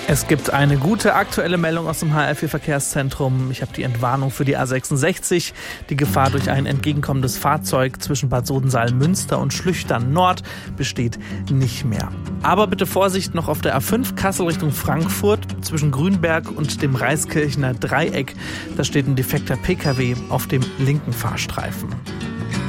Es gibt eine gute aktuelle Meldung aus dem HR4-Verkehrszentrum. Ich habe die Entwarnung für die A66. Die Gefahr durch ein entgegenkommendes Fahrzeug zwischen Bad Sodensaal-Münster und Schlüchtern Nord besteht nicht mehr. Aber bitte Vorsicht noch auf der A5 Kassel Richtung Frankfurt zwischen Grünberg und dem Reiskirchener Dreieck. Da steht ein defekter PKW auf dem linken Fahrstreifen.